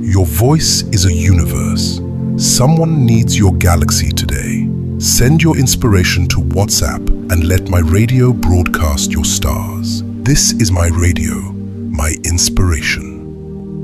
Your voice is a universe. Someone needs your galaxy today. Send your inspiration to WhatsApp and let my radio broadcast your stars. This is my radio, my inspiration.